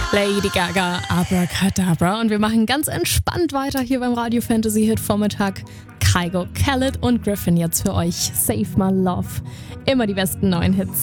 Lady Gaga, Abracadabra. Und wir machen ganz entspannt weiter hier beim Radio Fantasy Hit Vormittag. Kygo, Khaled und Griffin jetzt für euch. Save My Love. Immer die besten neuen Hits.